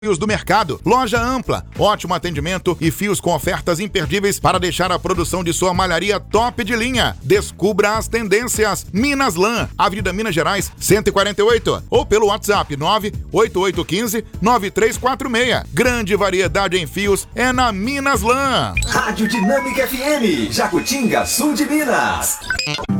Fios do mercado, loja ampla, ótimo atendimento e fios com ofertas imperdíveis para deixar a produção de sua malharia top de linha. Descubra as tendências. Minas Lã, Avenida Minas Gerais, 148, ou pelo WhatsApp 98815-9346. Grande variedade em fios é na Minas Lã. Rádio Dinâmica FM, Jacutinga, sul de Minas.